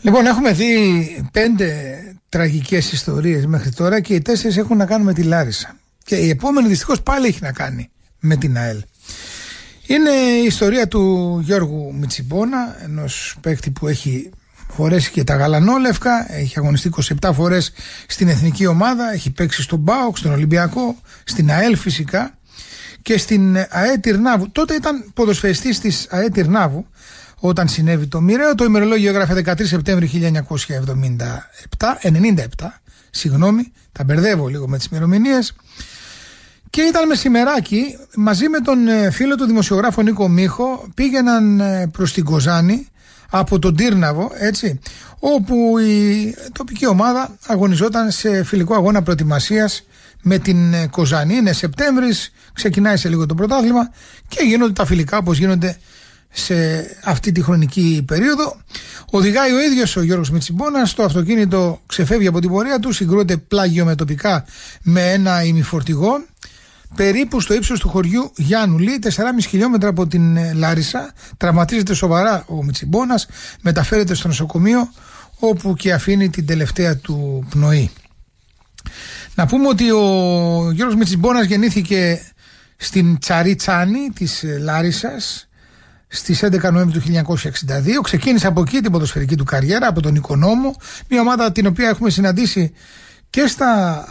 Λοιπόν, έχουμε δει 5 τραγικές ιστορίες μέχρι τώρα και οι 4 έχουν να κάνουν με τη Λάρισα. Και η επόμενη δυστυχώς πάλι έχει να κάνει με την ΑΕΛ. Είναι η ιστορία του Γιώργου Μητσιμπόνα, ενός παίκτη που έχει φορέσει και τα γαλανόλευκα, έχει αγωνιστεί 27 φορές στην εθνική ομάδα, έχει παίξει στον ΠΑΟΚ, στον Ολυμπιακό, στην ΑΕΛ φυσικά και στην ΑΕ Τυρνάβου. Τότε ήταν ποδοσφαιριστής της ΑΕ Τυρνάβου όταν συνέβη το μοιραίο. Το ημερολόγιο έγραφε 13 Σεπτέμβρη 1997, τα μπερδεύω λίγο με τις ημερομηνίες. Και ήταν μεσημεράκι, μαζί με τον φίλο του δημοσιογράφο Νίκο Μίχο, πήγαιναν προς την Κοζάνη από τον Τύρναβο, έτσι, όπου η τοπική ομάδα αγωνιζόταν σε φιλικό αγώνα προετοιμασίας με την Κοζάνη. Είναι Σεπτέμβρης, ξεκινάει σε λίγο το πρωτάθλημα και γίνονται τα φιλικά όπως γίνονται σε αυτή τη χρονική περίοδο. Οδηγάει ο ίδιος ο Γιώργος Μητσιμπόνας, το αυτοκίνητο ξεφεύγει από την πορεία του, συγκρούεται πλάγιο με τοπικά με ένα ημιφορτηγό περίπου στο ύψος του χωριού Γιάννουλη, 4,5 χιλιόμετρα από την Λάρισα. Τραυματίζεται σοβαρά ο Μητσιμπόνας, μεταφέρεται στο νοσοκομείο όπου και αφήνει την τελευταία του πνοή. Να πούμε ότι ο Γιώργος Μητσιμπόνας γεννήθηκε στην Τσαριτσάνη της Λάρισσας στις 11 Νοέμβρη του 1962. Ξεκίνησε από εκεί την ποδοσφαιρική του καριέρα, από τον Οικονόμο, μια ομάδα την οποία έχουμε συναντήσει και στα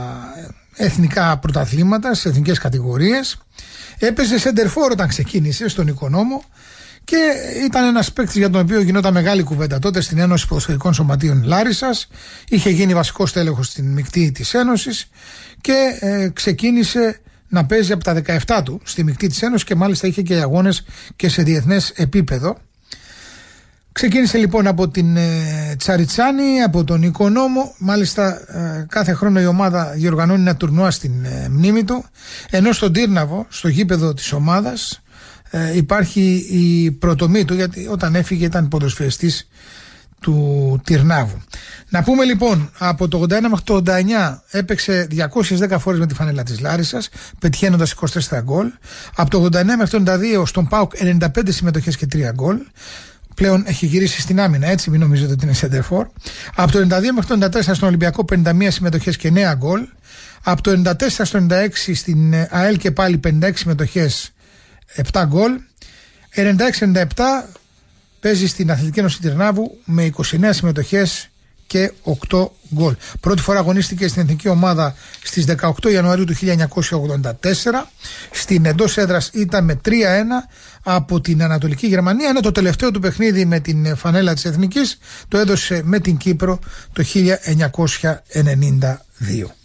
εθνικά πρωταθλήματα, στις εθνικές κατηγορίες. Έπαιζε σεντερφόρ όταν ξεκίνησε στον Οικονόμο και ήταν ένας παίκτης για τον οποίο γινόταν μεγάλη κουβέντα τότε στην Ένωση Ποδοσφαιρικών Σωματείων Λάρισσας. Είχε γίνει βασικός τέλεχος στην μεικτή της Ένωσης και ξεκίνησε να παίζει από τα 17 του στη μεικτή της Ένωσης και μάλιστα είχε και αγώνες και σε διεθνές επίπεδο. Ξεκίνησε λοιπόν από την Τσαριτσάνη, από τον Οικονόμο. Μάλιστα κάθε χρόνο η ομάδα διοργανώνει ένα τουρνουά στην μνήμη του, ενώ στον Τύρναβο, στο γήπεδο της ομάδας, υπάρχει η προτομή του, γιατί όταν έφυγε ήταν ποδοσφαιριστής του Τυρνάβου. Να πούμε λοιπόν, από το 81 μέχρι το 89 έπαιξε 210 φορές με τη φανέλα της Λάρισσας, πετυχαίνοντας 24 γκολ. Από το 89 μέχρι το 92 στον ΠΑΟΚ 95 συμμετοχές και 3 γκολ. Πλέον έχει γυρίσει στην άμυνα, έτσι, μην νομίζετε ότι είναι σεντερφόρ. Από το 92 μέχρι το 94 στον Ολυμπιακό 51 συμμετοχές και 9 γκολ. Από το 94 στο 96 στην ΑΕΛ και πάλι 56 συμμετοχές, 7 γκολ. 96-97 παίζει στην Αθλητική Ένωση Τυρνάβου με 29 συμμετοχές και 8 γκολ. Πρώτη φορά αγωνίστηκε στην εθνική ομάδα στις 18 Ιανουαρίου του 1984. Στην εντός έδρας ήταν με 3-1 από την Ανατολική Γερμανία, ενώ το τελευταίο του παιχνίδι με την φανέλα της εθνικής το έδωσε με την Κύπρο το 1992.